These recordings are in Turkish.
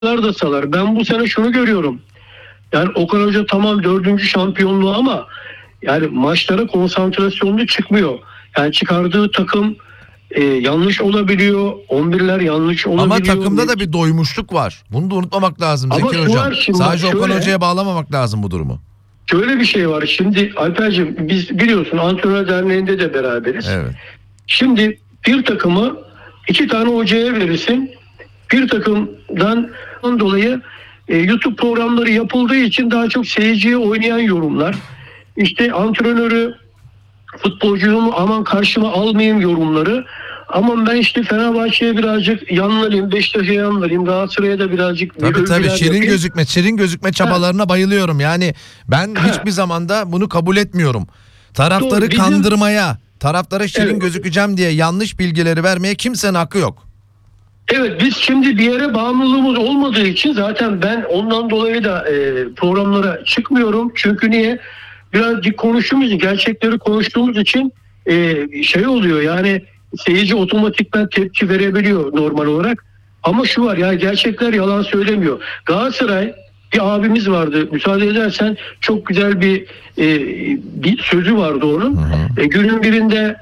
da salar. Ben bu sene şunu görüyorum. Yani Okan Hoca tamam 4. şampiyonluğu ama yani maçlara konsantrasyonlu çıkmıyor. Yani çıkardığı takım yanlış olabiliyor. 11'ler yanlış olabiliyor. Ama takımda da bir doymuşluk var. Bunu da unutmamak lazım Zeki Hocam. Sadece Okan Hoca'ya bağlamamak lazım bu durumu. Şöyle bir şey var. Şimdi Alper'cim biz biliyorsun Antrenör Derneği'nde de beraberiz. Evet. Şimdi bir takımı 2 tane hocaya verirsin. Bir takımdan dolayı YouTube programları yapıldığı için daha çok seyirciye oynayan yorumlar. İşte antrenörü, futbolcuyu aman karşıma almayayım yorumları. Ama ben işte Fenerbahçe'ye birazcık yanlarım, Beşiktaş'a yanlarım, Galatasaray'a da birazcık... Tabii şirin gözükme çabalarına bayılıyorum. Yani ben hiçbir zamanda bunu kabul etmiyorum. Taraftarı kandırmaya, taraftara şirin gözükeceğim diye yanlış bilgileri vermeye kimsenin hakkı yok. Evet, biz şimdi bir yere bağımlılığımız olmadığı için zaten ben ondan dolayı da programlara çıkmıyorum. Çünkü niye? Birazcık konuştuğumuz, gerçekleri konuştuğumuz için şey oluyor yani seyirci otomatikman tepki verebiliyor normal olarak. Ama şu var ya, gerçekler yalan söylemiyor. Galatasaray bir abimiz vardı, müsaade edersen çok güzel bir sözü vardı onun. Günün birinde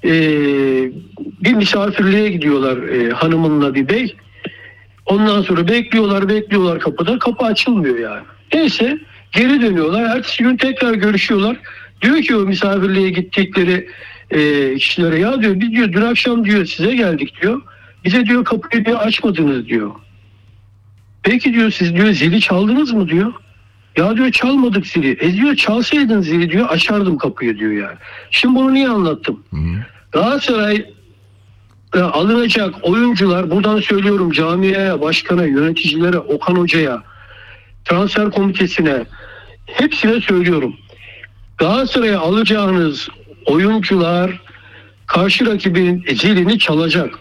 bir misafirliğe gidiyorlar hanımınla bir bey. Ondan sonra bekliyorlar kapıda. Kapı açılmıyor yani. Neyse geri dönüyorlar. Ertesi gün tekrar görüşüyorlar. Diyor ki o misafirliğe gittikleri kişilere, ya diyor biz diyor dün akşam diyor size geldik diyor. Bize diyor kapıyı diyor açmadınız diyor. Peki diyor siz diyor zili çaldınız mı diyor. Ya diyor çalmadık zili. Diyor çalsaydın zili diyor açardım kapıyı diyor yani. Şimdi bunu niye anlattım? Galatasaray alınacak oyuncular, buradan söylüyorum camiaya, başkana, yöneticilere, Okan Hoca'ya, transfer komitesine, hepsine söylüyorum. Galatasaray'a alacağınız oyuncular karşı rakibin zilini çalacak.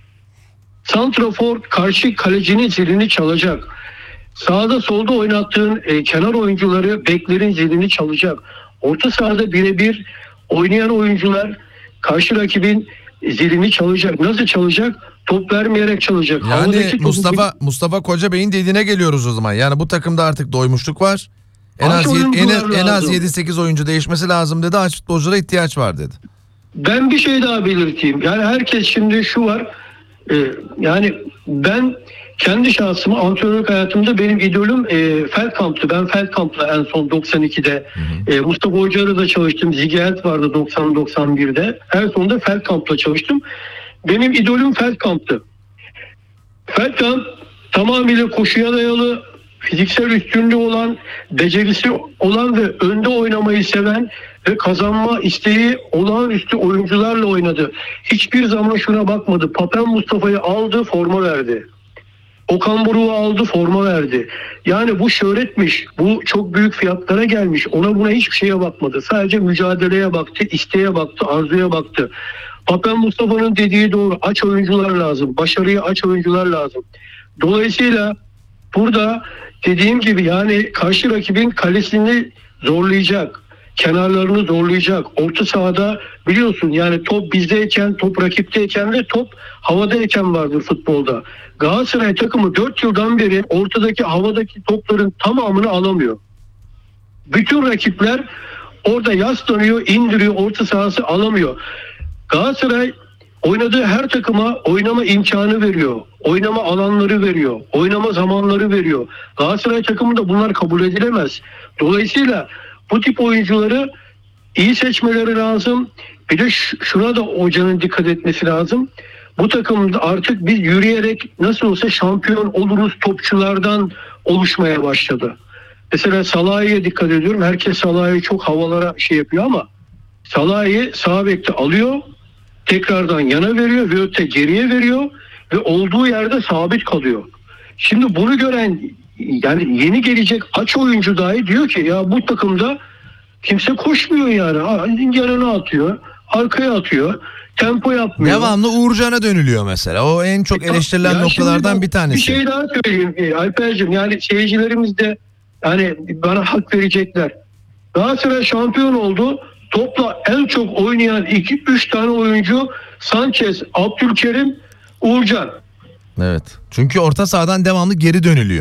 Santrafor karşı kalecinin zilini çalacak. Sağda solda oynattığın kenar oyuncuları, beklerin zilini çalacak. Orta sahada birebir oynayan oyuncular karşı rakibin zilini çalacak. Nasıl çalacak? Top vermeyerek çalacak. Yani Mustafa Koca Bey'in dediğine geliyoruz o zaman. Yani bu takımda artık doymuşluk var. En az 7-8 oyuncu değişmesi lazım dedi. Aç futbolculara ihtiyaç var dedi. Ben bir şey daha belirteyim. Yani herkes şimdi şu var. Yani ben kendi şahsıma antrenörlük hayatımda benim idolüm Feldkamp'tı. Ben Feldkamp'la en son 92'de Mustafa Hoca'yla da çalıştım. Ziegelt vardı 90-91'de. En sonunda Feldkamp'la çalıştım. Benim idolüm Feldkamp'tı. Feldkamp tamamıyla koşuya dayalı, fiziksel üstünlüğü olan, becerisi olan ve önde oynamayı seven ve kazanma isteği olağanüstü oyuncularla oynadı. Hiçbir zaman şuna bakmadı. Papen Mustafa'yı aldı, forma verdi. Okan Buruk'u aldı, forma verdi. Yani bu şöhretmiş, bu çok büyük fiyatlara gelmiş. Ona buna hiçbir şeye bakmadı. Sadece mücadeleye baktı, isteğe baktı, arzuya baktı. Papen Mustafa'nın dediği doğru. Aç oyuncular lazım. Başarıya aç oyuncular lazım. Dolayısıyla burada dediğim gibi yani karşı rakibin kalesini zorlayacak. Kenarlarını zorlayacak. Orta sahada biliyorsun yani top bizdeyken, top rakipteyken ve top havadayken vardır futbolda. Galatasaray takımı 4 yıldan beri ortadaki havadaki topların tamamını alamıyor. Bütün rakipler orada yaslanıyor, indiriyor, orta sahası alamıyor. Galatasaray oynadığı her takıma oynama imkanı veriyor. Oynama alanları veriyor. Oynama zamanları veriyor. Galatasaray takımında bunlar kabul edilemez. Dolayısıyla bu tip oyuncuları iyi seçmeleri lazım. Bir de şuna da hocanın dikkat etmesi lazım. Bu takımda artık biz yürüyerek nasıl olsa şampiyon oluruz topçulardan oluşmaya başladı. Mesela Salah'a dikkat ediyorum. Herkes Salah'ı çok havalara şey yapıyor ama Salah'ı sağ bekte alıyor. Tekrardan yana veriyor ve öte geriye veriyor ve olduğu yerde sabit kalıyor. Şimdi bunu gören yani yeni gelecek aç oyuncu dahi diyor ki ya bu takımda kimse koşmuyor yani. Yanına atıyor, arkaya atıyor, tempo yapmıyor. Devamlı Uğurcan'a dönülüyor mesela. O en çok eleştirilen noktalardan bir tanesi. Bir şey daha söyleyeyim Alper'cim, yani seyircilerimiz de yani bana hak verecekler. Galatasaray şampiyon oldu. Topla en çok oynayan 2-3 tane oyuncu Sanchez, Abdülkerim, Uğurcan. Evet. Çünkü orta sahadan devamlı geri dönülüyor.